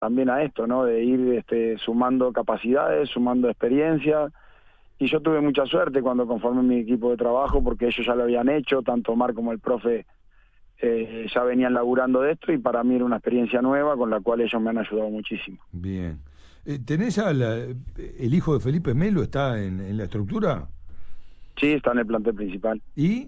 también a esto, ¿no? De ir sumando capacidades, sumando experiencia. Y yo tuve mucha suerte cuando conformé mi equipo de trabajo, porque ellos ya lo habían hecho, tanto Omar como el profe ya venían laburando de esto, y para mí era una experiencia nueva con la cual ellos me han ayudado muchísimo. Bien. ¿Tenés el hijo de Felipe Melo, está en la estructura? Sí, está en el plantel principal. ¿Y?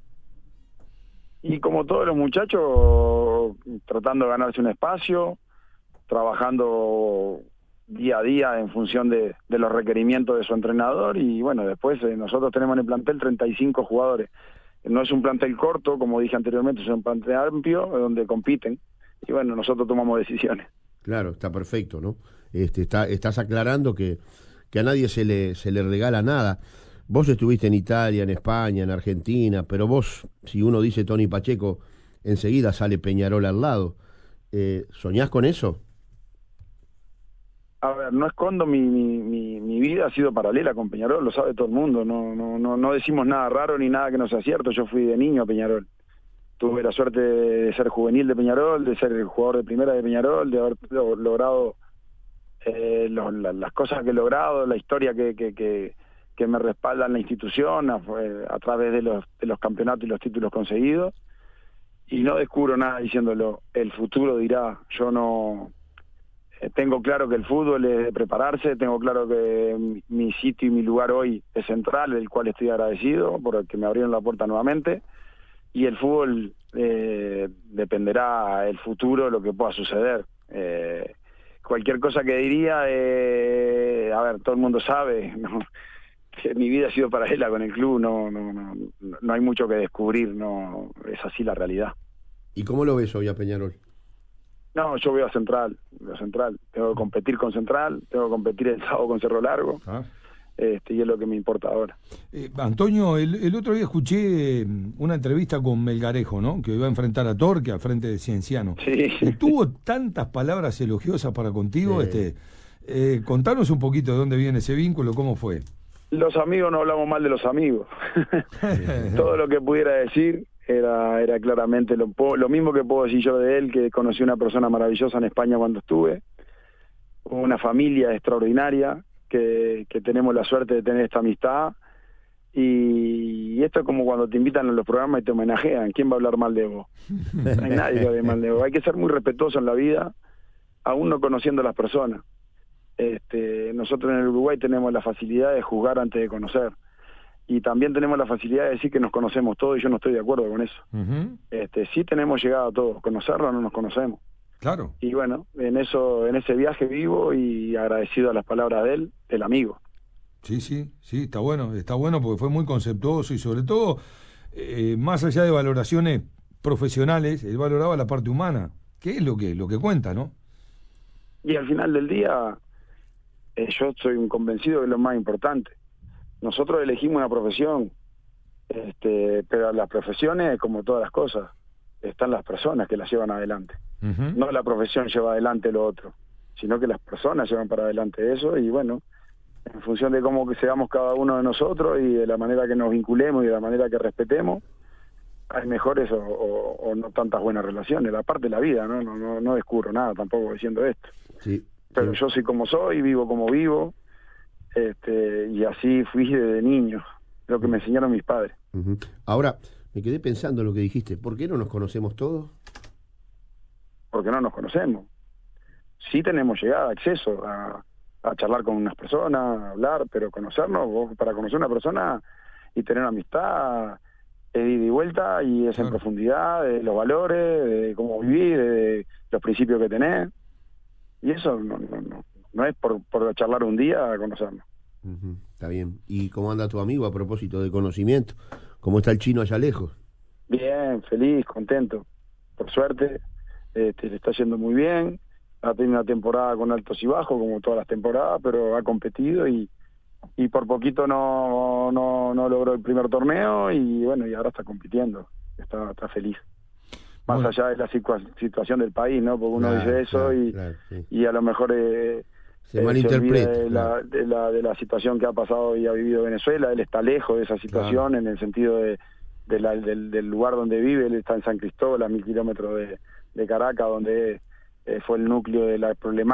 Y como todos los muchachos, tratando de ganarse un espacio, trabajando día a día en función de los requerimientos de su entrenador. Y bueno, después nosotros tenemos en el plantel 35 jugadores. No es un plantel corto, como dije anteriormente, es un plantel amplio donde compiten. Y bueno, nosotros tomamos decisiones. Claro, está perfecto, ¿no? Estás aclarando que a nadie se le regala nada. Vos estuviste en Italia, en España, en Argentina, pero vos, si uno dice Tony Pacheco, enseguida sale Peñarol al lado. ¿Soñás con eso? A ver, no escondo, mi vida ha sido paralela con Peñarol, lo sabe todo el mundo. No decimos nada raro ni nada que no sea cierto. Yo fui de niño a Peñarol. Tuve la suerte de ser juvenil de Peñarol, de ser el jugador de primera de Peñarol, de haber logrado las cosas que he logrado, la historia que me respalda en la institución a través de los campeonatos y los títulos conseguidos. Y no descubro nada diciéndolo. El futuro dirá. Yo no... tengo claro que el fútbol es de prepararse, tengo claro que mi sitio y mi lugar hoy es Central, del cual estoy agradecido porque me abrieron la puerta nuevamente. Y el fútbol dependerá el futuro, lo que pueda suceder. Cualquier cosa que diría, a ver, todo el mundo sabe, ¿no? Que mi vida ha sido paralela con el club, no hay mucho que descubrir, no es así la realidad. ¿Y cómo lo ves hoy a Peñarol? No, yo veo a Central, tengo que competir con Central, tengo que competir el sábado con Cerro Largo. Y es lo que me importa ahora. Antonio, el otro día escuché una entrevista con Melgarejo, ¿no? Que iba a enfrentar a Torque al frente de Cienciano. Sí. Tuvo tantas palabras elogiosas para contigo. Sí. Contanos un poquito de dónde viene ese vínculo, cómo fue. Los amigos no hablamos mal de los amigos. Todo lo que pudiera decir era claramente lo mismo que puedo decir yo de él, que conocí una persona maravillosa en España cuando estuve, una familia extraordinaria, que tenemos la suerte de tener esta amistad. Y esto es como cuando te invitan a los programas y te homenajean. ¿Quién va a hablar mal de vos? No hay nadie que hable mal de vos. Hay que ser muy respetuoso en la vida, aún no conociendo a las personas. Nosotros en el Uruguay tenemos la facilidad de juzgar antes de conocer. Y también tenemos la facilidad de decir que nos conocemos todos, y yo no estoy de acuerdo con eso. Sí tenemos llegado a todos. Conocerlo no nos conocemos. Claro. Y bueno, en ese viaje vivo y agradecido a las palabras de él, el amigo. Sí, está bueno porque fue muy conceptuoso y sobre todo, más allá de valoraciones profesionales, él valoraba la parte humana, que es lo que cuenta, ¿no? Y al final del día, yo soy un convencido que es lo más importante. Nosotros elegimos una profesión, pero las profesiones, como todas las cosas, están las personas que las llevan adelante. No la profesión lleva adelante lo otro, sino que las personas llevan para adelante eso. Y bueno, en función de cómo que seamos cada uno de nosotros y de la manera que nos vinculemos y de la manera que respetemos, hay mejores o no tantas buenas relaciones. La parte de la vida, no descubro nada tampoco diciendo esto. Sí. Pero yo soy como soy, vivo como vivo, y así fui desde niño, lo que me enseñaron mis padres. Ahora, me quedé pensando en lo que dijiste. ¿Por qué no nos conocemos todos? Porque no nos conocemos. Sí tenemos llegada, acceso a charlar con unas personas, a hablar, pero conocernos, vos para conocer a una persona y tener una amistad es de ida y vuelta, y es en profundidad, de los valores, de cómo vivís, de los principios que tenés. Y eso no es por charlar un día a conocernos. Está bien. ¿Y cómo anda tu amigo a propósito de conocimiento? ¿Cómo está el chino allá lejos? Bien, feliz, contento. Por suerte, le está yendo muy bien. Ha tenido una temporada con altos y bajos, como todas las temporadas, pero ha competido y por poquito no logró el primer torneo, y bueno, y ahora está compitiendo. Está feliz. Más allá de la situación del país, ¿no? Porque uno dice eso y a lo mejor se malinterpreta. Se olvida de la situación que ha pasado y ha vivido Venezuela. Él está lejos de esa situación, en el sentido del lugar donde vive. Él está en San Cristóbal, a 1000 kilómetros de Caracas, donde fue el núcleo de la problemática.